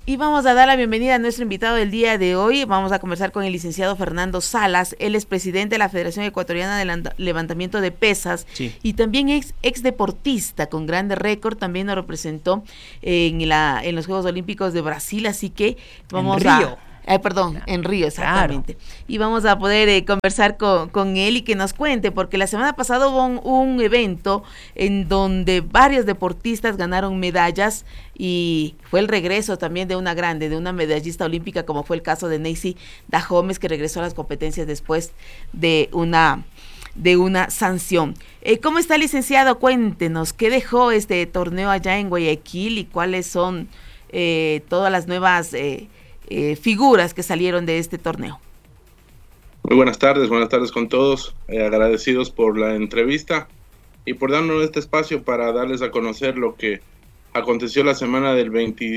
Y vamos a dar la bienvenida a nuestro invitado del día de hoy. Vamos a conversar con el licenciado Fernando Salas. Él es presidente de la Federación Ecuatoriana de Levantamiento de Pesas, sí, y también ex deportista con grande récord. También nos representó en los Juegos Olímpicos de Brasil, así que vamos en Río. En Río, exactamente. Claro. Y vamos a poder conversar con él y que nos cuente, porque la semana pasada hubo un evento en donde varios deportistas ganaron medallas y fue el regreso también de una medallista olímpica, como fue el caso de Neisy Dahomes, que regresó a las competencias después de una sanción. ¿Cómo está, licenciado? Cuéntenos, ¿qué dejó este torneo allá en Guayaquil y cuáles son todas las nuevas figuras que salieron de este torneo? Muy buenas tardes con todos, agradecidos por la entrevista y por darnos este espacio para darles a conocer lo que aconteció la semana del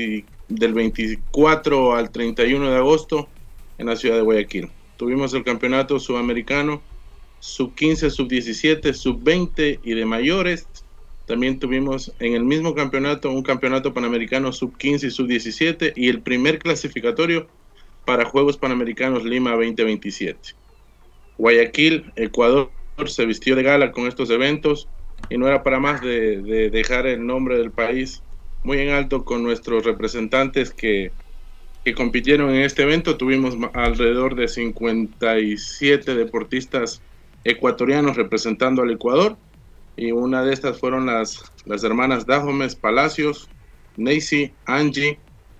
24 al 31 de agosto en la ciudad de Guayaquil. Tuvimos el campeonato sudamericano, sub-15, sub-17, sub-20 y de mayores. También tuvimos en el mismo campeonato un campeonato panamericano sub-15 y sub-17 y el primer clasificatorio para Juegos Panamericanos Lima 2027. Guayaquil, Ecuador, se vistió de gala con estos eventos y no era para más de dejar el nombre del país muy en alto con nuestros representantes que compitieron en este evento. Tuvimos alrededor de 57 deportistas ecuatorianos representando al Ecuador. Y una de estas fueron las hermanas Dahomes Palacios, Neisy, Angie,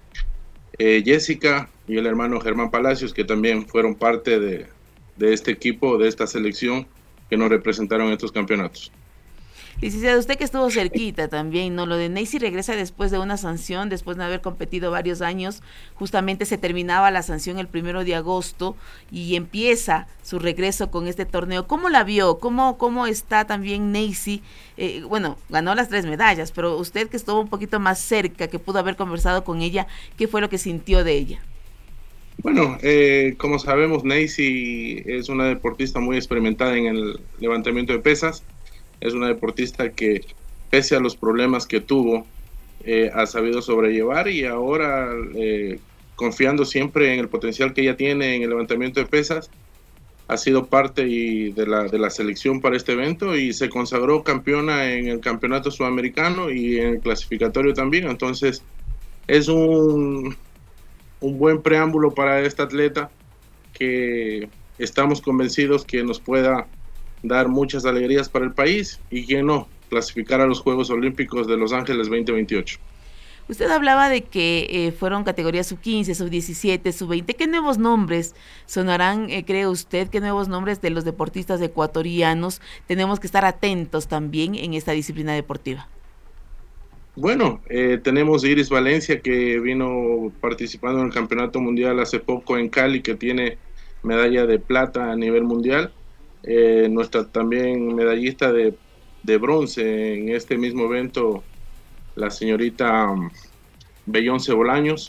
Jessica y el hermano Germán Palacios, que también fueron parte de este equipo, de esta selección que nos representaron en estos campeonatos. Licenciado, usted que estuvo cerquita también, ¿no? Lo de Neisy regresa después de una sanción, después de haber competido varios años. Justamente se terminaba la sanción el 1 de agosto y empieza su regreso con este torneo. ¿Cómo la vio? ¿Cómo está también Neisy? Bueno, ganó las 3 medallas, pero usted que estuvo un poquito más cerca, que pudo haber conversado con ella, ¿qué fue lo que sintió de ella? Bueno, como sabemos, Neisy es una deportista muy experimentada en el levantamiento de pesas. Es una deportista que, pese a los problemas que tuvo, ha sabido sobrellevar y ahora, confiando siempre en el potencial que ella tiene en el levantamiento de pesas, ha sido parte de la selección para este evento y se consagró campeona en el campeonato sudamericano y en el clasificatorio también. Entonces, es un buen preámbulo para esta atleta que estamos convencidos que nos pueda dar muchas alegrías para el país y que no, clasificar a los Juegos Olímpicos de Los Ángeles 2028. Usted hablaba de que fueron categorías sub-15, sub-17, sub-20. ¿Qué nuevos nombres sonarán, cree usted? ¿Qué nuevos nombres de los deportistas ecuatorianos tenemos que estar atentos también en esta disciplina deportiva? Bueno, tenemos Iris Valencia, que vino participando en el Campeonato Mundial hace poco en Cali, que tiene medalla de plata a nivel mundial. Nuestra también medallista de bronce en este mismo evento, la señorita Bellonce Bolaños.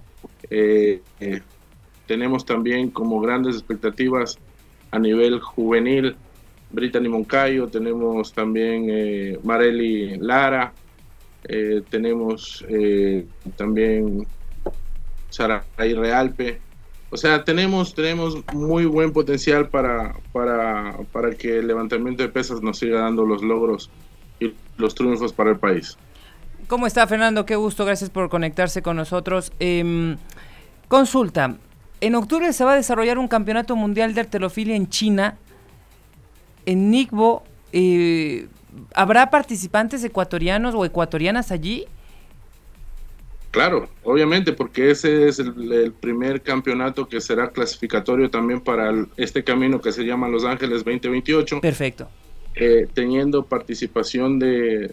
Tenemos también como grandes expectativas a nivel juvenil Brittany Moncayo, tenemos también Marely Lara, tenemos también Saraí Realpe. O sea, tenemos muy buen potencial para que el levantamiento de pesas nos siga dando los logros y los triunfos para el país. ¿Cómo está, Fernando? Qué gusto, gracias por conectarse con nosotros. Consulta, en octubre se va a desarrollar un campeonato mundial de halterofilia en China, en Ningbo. ¿Habrá participantes ecuatorianos o ecuatorianas allí? Claro, obviamente, porque ese es el primer campeonato que será clasificatorio también para este camino que se llama Los Ángeles 2028. Perfecto. Teniendo participación de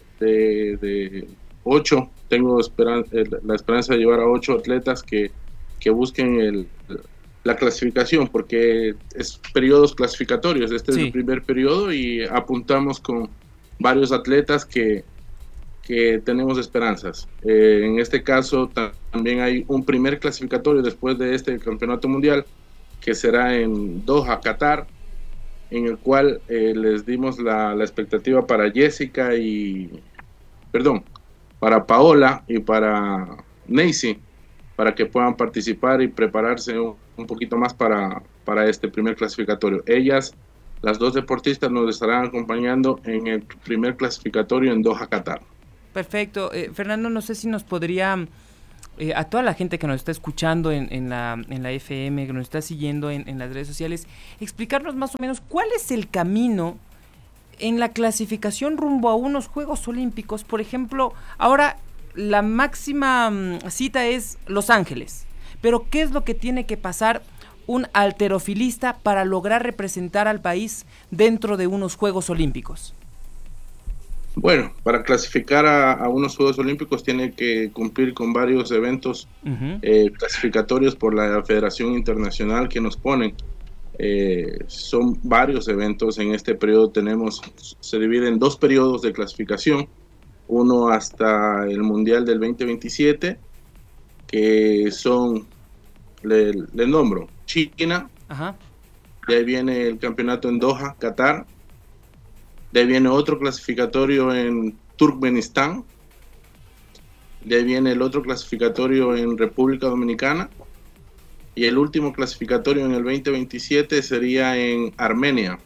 8, tengo la esperanza de llevar a 8 atletas que busquen la clasificación, porque es periodos clasificatorios. Este es el primer periodo y apuntamos con varios atletas que tenemos esperanzas. En este caso también hay un primer clasificatorio después de este campeonato mundial que será en Doha, Qatar, en el cual les dimos la expectativa para para Paola y para Neisy, para que puedan participar y prepararse un poquito más para este primer clasificatorio. Ellas, las dos deportistas, nos estarán acompañando en el primer clasificatorio en Doha, Qatar. Perfecto. Fernando, no sé si nos podría, a toda la gente que nos está escuchando en la FM, que nos está siguiendo en las redes sociales, explicarnos más o menos cuál es el camino en la clasificación rumbo a unos Juegos Olímpicos. Por ejemplo, ahora la máxima cita es Los Ángeles, pero ¿qué es lo que tiene que pasar un halterofilista para lograr representar al país dentro de unos Juegos Olímpicos? Bueno, para clasificar a unos Juegos Olímpicos tiene que cumplir con varios eventos clasificatorios por la Federación Internacional que nos ponen. Son varios eventos. En este periodo se divide en 2 periodos de clasificación, uno hasta el Mundial del 2027, que son, le nombro, China. Ajá. De ahí viene el campeonato en Doha, Qatar. De ahí viene otro clasificatorio en Turkmenistán. De ahí viene el otro clasificatorio en República Dominicana. Y el último clasificatorio en el 2027 sería en Armenia.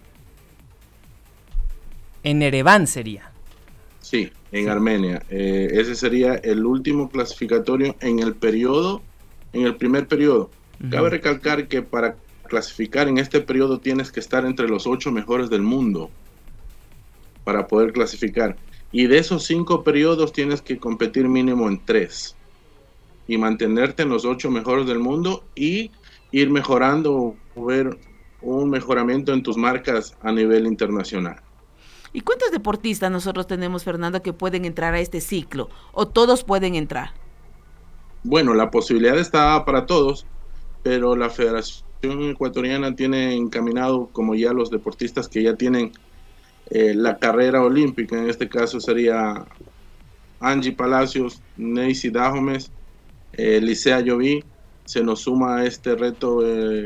En Ereván sería. Sí, en Armenia. Ese sería el último clasificatorio en el primer periodo. Cabe recalcar que para clasificar en este periodo tienes que estar entre los 8 mejores del mundo para poder clasificar. Y de esos 5 periodos tienes que competir mínimo en 3 y mantenerte en los 8 mejores del mundo y ir mejorando, ver un mejoramiento en tus marcas a nivel internacional. ¿Y cuántos deportistas nosotros tenemos, Fernando, que pueden entrar a este ciclo? ¿O todos pueden entrar? Bueno, la posibilidad está para todos, pero la Federación Ecuatoriana tiene encaminado como ya los deportistas que ya tienen la carrera olímpica. En este caso sería Angie Palacios, Neisy Dahomes, Licea Lloví. Se nos suma a este reto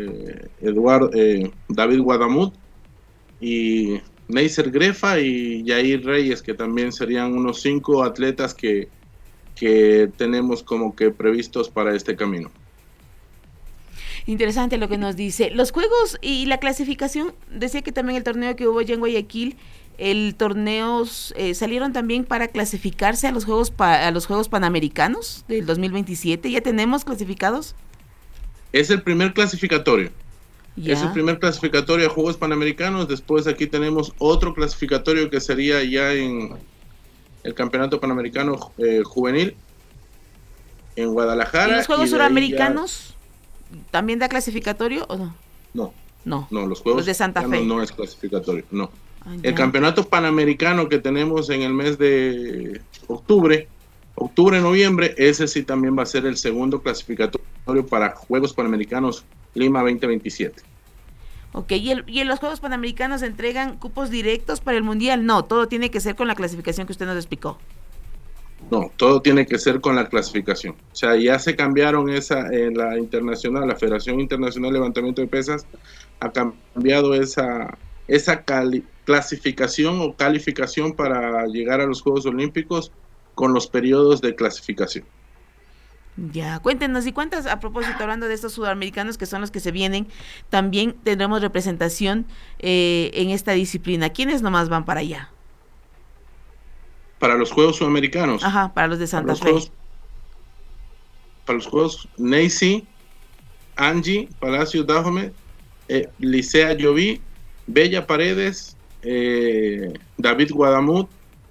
David Guadamut y Neisser Grefa y Yair Reyes, que también serían unos 5 atletas que tenemos como que previstos para este camino. Interesante lo que nos dice. Los juegos y la clasificación, decía que también el torneo que hubo allá en Guayaquil, salieron también para clasificarse a los Juegos Panamericanos del 2027. ¿Ya tenemos clasificados? Es el primer clasificatorio. Ya. Es el primer clasificatorio a Juegos Panamericanos. Después aquí tenemos otro clasificatorio que sería ya en el Campeonato Panamericano Juvenil en Guadalajara. ¿Y los Juegos Suramericanos también da clasificatorio o no? No, los Juegos de Santa Fe no es clasificatorio, no. El Campeonato Panamericano que tenemos en el mes de noviembre, ese sí también va a ser el segundo clasificatorio para Juegos Panamericanos Lima 2027. Ok, ¿y en los Juegos Panamericanos entregan cupos directos para el Mundial? No, todo tiene que ser con la clasificación que usted nos explicó. No, todo tiene que ser con la clasificación. O sea, ya se cambiaron en la internacional, la Federación Internacional de Levantamiento de Pesas ha cambiado esa clasificación o calificación para llegar a los Juegos Olímpicos con los periodos de clasificación. Ya, cuéntenos, ¿y cuántas, a propósito, hablando de estos sudamericanos que son los que se vienen, también tendremos representación en esta disciplina? ¿Quiénes nomás van para allá? Para los Juegos Sudamericanos. Ajá, para los de Santa Fe. Para los Juegos, Neisy, Angie Palacios Dajome, Licea Lloví, Bella Paredes, David Guadamut,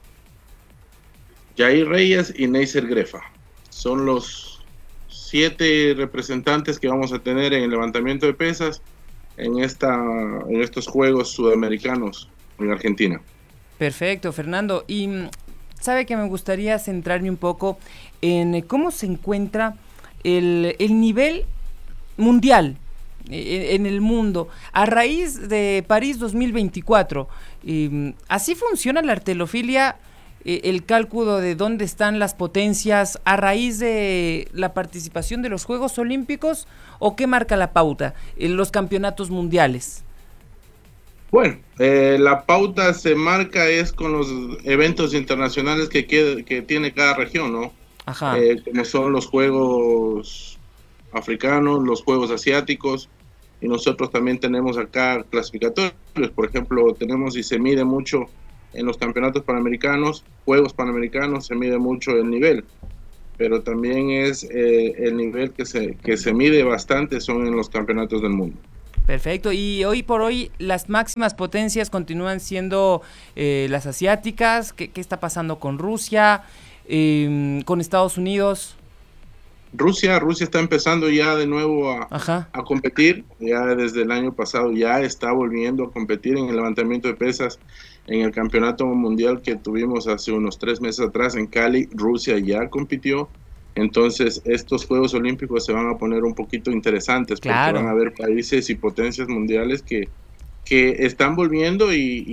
Yair Reyes y Neisser Grefa. Son los 7 representantes que vamos a tener en el levantamiento de pesas en estos Juegos Sudamericanos en Argentina. Perfecto, Fernando. Y sabe que me gustaría centrarme un poco en cómo se encuentra el nivel mundial en el mundo a raíz de París 2024. Así funciona la halterofilia, el cálculo de dónde están las potencias a raíz de la participación de los Juegos Olímpicos, o qué marca la pauta en los campeonatos mundiales. Bueno, la pauta se marca es con los eventos internacionales que tiene cada región, ¿no? Ajá. Como son los Juegos africanos, los Juegos Asiáticos, y nosotros también tenemos acá clasificatorios. Por ejemplo, tenemos y se mide mucho en los campeonatos panamericanos, Juegos Panamericanos, se mide mucho el nivel, pero también es el nivel que se mide bastante son en los campeonatos del mundo. Perfecto, y hoy por hoy las máximas potencias continúan siendo las asiáticas. ¿Qué está pasando con Rusia, con Estados Unidos? Rusia está empezando ya de nuevo a competir, ya desde el año pasado ya está volviendo a competir en el levantamiento de pesas. En el campeonato mundial que tuvimos hace unos 3 meses atrás en Cali, Rusia ya compitió. Entonces estos Juegos Olímpicos se van a poner un poquito interesantes, porque van a haber países y potencias mundiales que están volviendo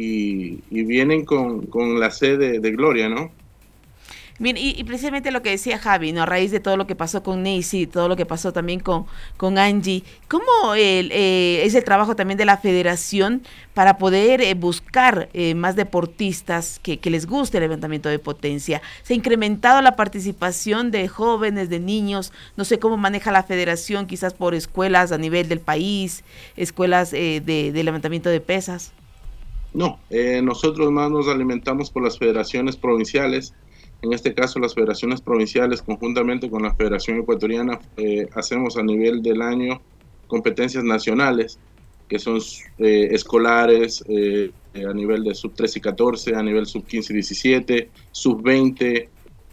y vienen con la sed de gloria, ¿no? Bien, y precisamente lo que decía Javi, ¿no? A raíz de todo lo que pasó con Neisy, todo lo que pasó también con Angie, ¿cómo es el trabajo también de la federación para poder buscar más deportistas que les guste el levantamiento de potencia? ¿Se ha incrementado la participación de jóvenes, de niños? No sé cómo maneja la federación, quizás por escuelas a nivel del país, escuelas de levantamiento de pesas. No, nosotros más nos alimentamos por las federaciones provinciales. En este caso, las federaciones provinciales, conjuntamente con la Federación Ecuatoriana, hacemos a nivel del año competencias nacionales, que son escolares, a nivel de sub 13 y 14, a nivel sub 15 y 17, sub 20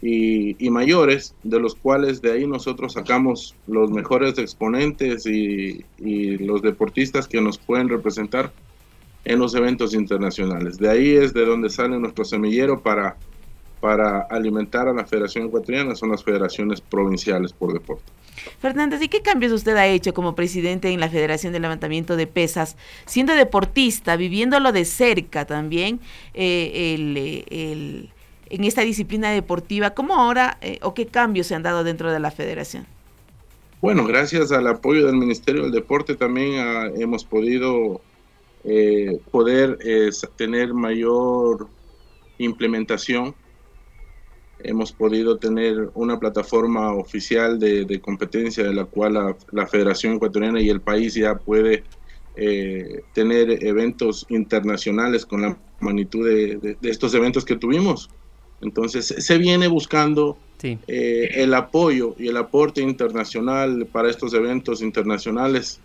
y mayores, de los cuales de ahí nosotros sacamos los mejores exponentes y los deportistas que nos pueden representar en los eventos internacionales. De ahí es de donde sale nuestro semillero para alimentar a la Federación Ecuatoriana, son las federaciones provinciales por deporte. Fernández, ¿y qué cambios usted ha hecho como presidente en la Federación de Levantamiento de Pesas, siendo deportista, viviéndolo de cerca también, en esta disciplina deportiva? ¿Cómo ahora o qué cambios se han dado dentro de la federación? Bueno, gracias al apoyo del Ministerio del Deporte también hemos podido tener mayor implementación. Hemos podido tener una plataforma oficial de competencia de la cual la Federación Ecuatoriana y el país ya puede tener eventos internacionales con la magnitud de estos eventos que tuvimos. Entonces se viene buscando el apoyo y el aporte internacional para estos eventos internacionales.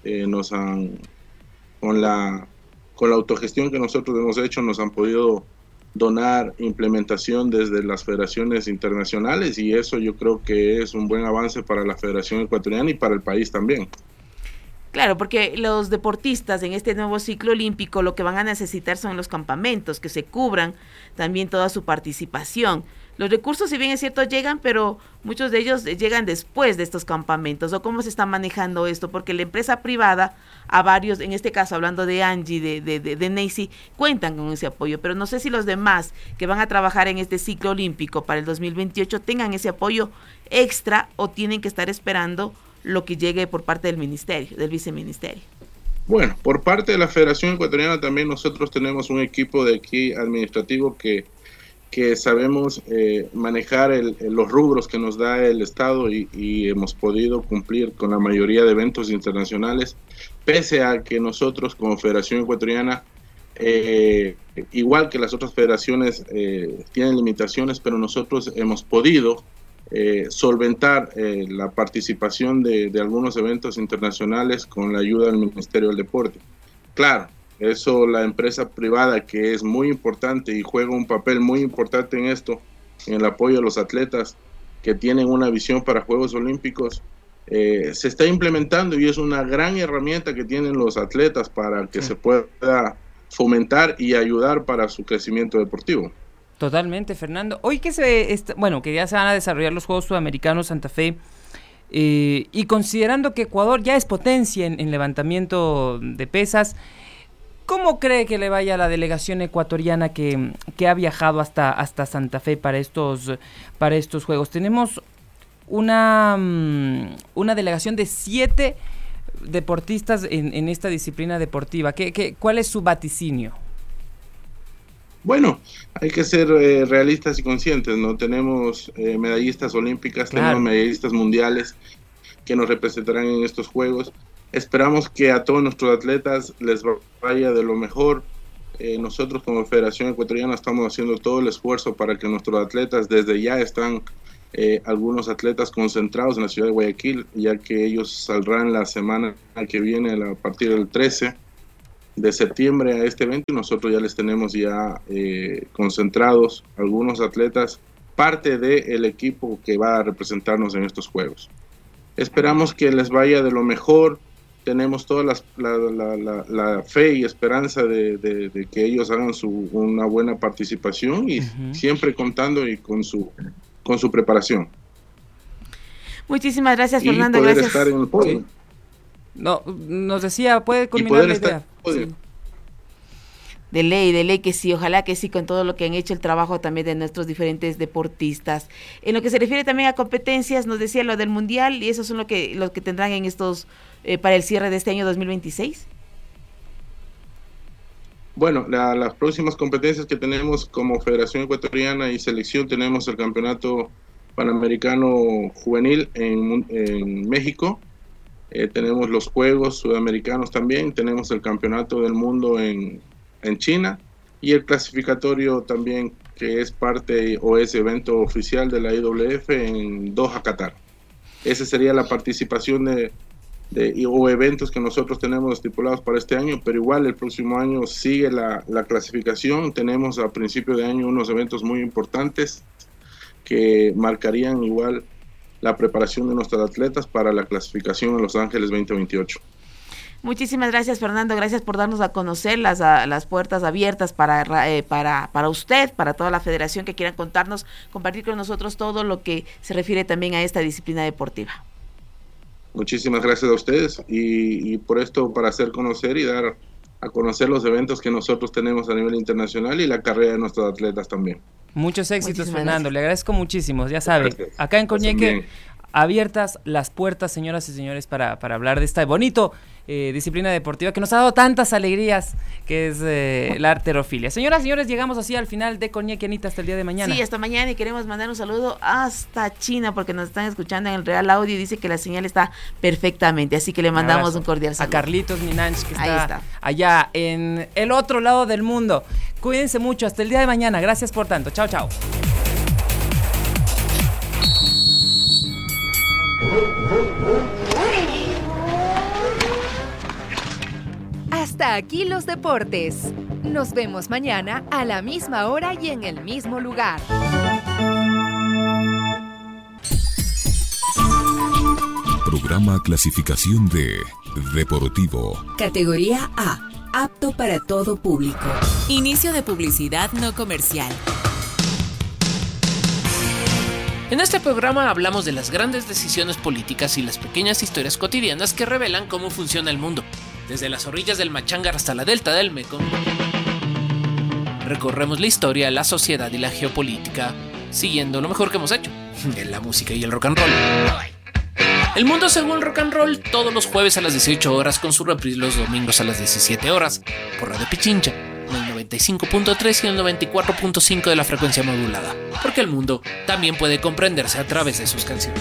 Con la autogestión que nosotros hemos hecho, nos han podido donar implementación desde las federaciones internacionales, y eso yo creo que es un buen avance para la Federación Ecuatoriana y para el país también. Claro, porque los deportistas en este nuevo ciclo olímpico lo que van a necesitar son los campamentos, que se cubran también toda su participación. Los recursos, si bien es cierto, llegan, pero muchos de ellos llegan después de estos campamentos. ¿O cómo se está manejando esto? Porque la empresa privada, a varios, en este caso hablando de Angie, de Neisy, cuentan con ese apoyo, pero no sé si los demás que van a trabajar en este ciclo olímpico para el 2028 tengan ese apoyo extra o tienen que estar esperando lo que llegue por parte del ministerio, del viceministerio. Bueno, por parte de la Federación Ecuatoriana también nosotros tenemos un equipo de aquí administrativo que sabemos manejar los rubros que nos da el Estado y hemos podido cumplir con la mayoría de eventos internacionales, pese a que nosotros como Federación Ecuatoriana, igual que las otras federaciones, tienen limitaciones, pero nosotros hemos podido solventar la participación de algunos eventos internacionales con la ayuda del Ministerio del Deporte. Claro, eso la empresa privada, que es muy importante y juega un papel muy importante en esto, en el apoyo a los atletas que tienen una visión para Juegos Olímpicos, se está implementando y es una gran herramienta que tienen los atletas para que se pueda fomentar y ayudar para su crecimiento deportivo. Totalmente, Fernando. Hoy que que ya se van a desarrollar los Juegos Sudamericanos Santa Fe, y considerando que Ecuador ya es potencia en levantamiento de pesas, ¿cómo cree que le vaya a la delegación ecuatoriana que ha viajado hasta Santa Fe para estos Juegos? Tenemos una delegación de 7 deportistas en esta disciplina deportiva. ¿Cuál es su vaticinio? Bueno, hay que ser realistas y conscientes, ¿no? Tenemos medallistas olímpicas, claro. Tenemos medallistas mundiales, que nos representarán en estos Juegos. Esperamos que a todos nuestros atletas les vaya de lo mejor. Nosotros como Federación Ecuatoriana estamos haciendo todo el esfuerzo para que nuestros atletas, desde ya están algunos atletas concentrados en la ciudad de Guayaquil, ya que ellos saldrán la semana que viene a partir del 13 de septiembre a este evento, y nosotros ya les tenemos ya concentrados algunos atletas, parte del equipo que va a representarnos en estos Juegos. Esperamos que les vaya de lo mejor. Tenemos toda la fe y esperanza de que ellos hagan una buena participación, y siempre contando y con su preparación. Muchísimas gracias, Fernando. Poder gracias. Estar en el podio. Sí. No, nos decía, puede culminar la idea. Sí. De ley que sí, ojalá que sí, con todo lo que han hecho, el trabajo también de nuestros diferentes deportistas. En lo que se refiere también a competencias, nos decía lo del Mundial, y esos son lo que tendrán en estos, para el cierre de este año 2026. Bueno, las próximas competencias que tenemos como Federación Ecuatoriana y Selección, tenemos el Campeonato Panamericano Juvenil en México, tenemos los Juegos Sudamericanos también, tenemos el Campeonato del Mundo en China, y el clasificatorio también, que es parte o es evento oficial de la IWF en Doha, Qatar. Esa sería la participación o eventos que nosotros tenemos estipulados para este año, pero igual el próximo año sigue la clasificación. Tenemos a principio de año unos eventos muy importantes que marcarían igual la preparación de nuestros atletas para la clasificación a Los Ángeles 2028. Muchísimas gracias, Fernando. Gracias por darnos a conocer las puertas abiertas para usted, para toda la federación que quieran contarnos, compartir con nosotros todo lo que se refiere también a esta disciplina deportiva. Muchísimas gracias a ustedes y por esto, para hacer conocer y dar a conocer los eventos que nosotros tenemos a nivel internacional y la carrera de nuestros atletas también. Muchos éxitos, Muchísimas Fernando. gracias. Le agradezco muchísimo. Ya sabe, Gracias. acá en Coñeque, Bien. abiertas las puertas, señoras y señores, para hablar de esta bonito disciplina deportiva que nos ha dado tantas alegrías, que es la halterofilia. Señoras y señores, llegamos así al final de Coñeque, Anita, hasta el día de mañana. Sí, hasta mañana, y queremos mandar un saludo hasta China, porque nos están escuchando en el Real Audio y dice que la señal está perfectamente, así que le mandamos un cordial saludo. A Carlitos Minanch, que Ahí está. allá en el otro lado del mundo. Cuídense mucho, hasta el día de mañana. Gracias por tanto. Chao, chao. Hasta aquí los deportes. Nos vemos mañana a la misma hora y en el mismo lugar. Programa clasificación de Deportivo. Categoría A. Apto para todo público. Inicio de publicidad no comercial. En este programa hablamos de las grandes decisiones políticas y las pequeñas historias cotidianas que revelan cómo funciona el mundo. Desde las orillas del Machangar hasta la delta del Mekong, recorremos la historia, la sociedad y la geopolítica, siguiendo lo mejor que hemos hecho, la música y el rock and roll. El mundo según rock and roll, todos los jueves a las 18 horas, con su reprise los domingos a las 17 horas, por Radio Pichincha, en el 95.3 y el 94.5 de la frecuencia modulada, porque el mundo también puede comprenderse a través de sus canciones.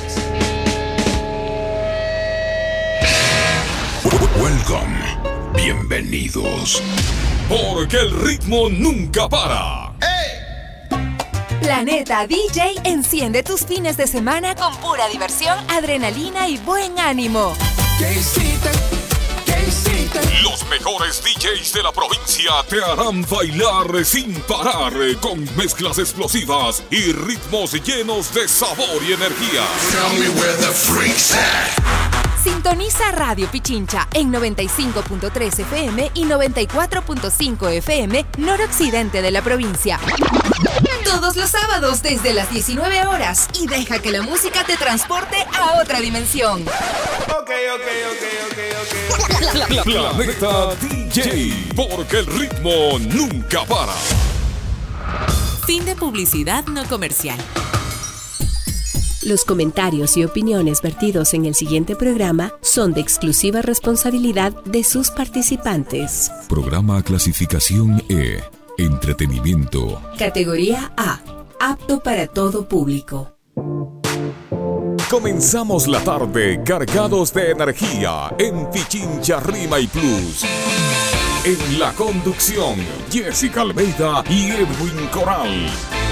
Welcome. Bienvenidos. Porque el ritmo nunca para. Planeta DJ enciende tus fines de semana con pura diversión, adrenalina y buen ánimo. ¿Qué hiciste? Los mejores DJs de la provincia te harán bailar sin parar, con mezclas explosivas y ritmos llenos de sabor y energía. Tell me where the freaks at. Sintoniza Radio Pichincha en 95.3 FM y 94.5 FM, noroccidente de la provincia. Todos los sábados desde las 19 horas y deja que la música te transporte a otra dimensión. Planeta DJ, porque el ritmo nunca para. Fin de publicidad no comercial. Los comentarios y opiniones vertidos en el siguiente programa son de exclusiva responsabilidad de sus participantes. Programa clasificación E. Entretenimiento. Categoría A. Apto para todo público. Comenzamos la tarde cargados de energía en Pichincha Rima y Plus. En la conducción, Jessica Almeida y Edwin Coral.